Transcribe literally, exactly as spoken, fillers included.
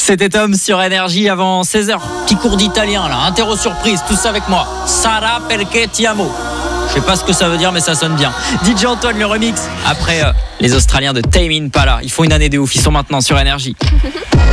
C'était Tom sur Énergie avant seize heures. Petit cours d'italien là, interro surprise, tous avec moi. Sarà perché ti amo. Je sais pas ce que ça veut dire, mais ça sonne bien. D J Antoine, le remix. Après euh, les Australiens de Tame Impala. Ils font une année de ouf, ils sont maintenant sur Énergie.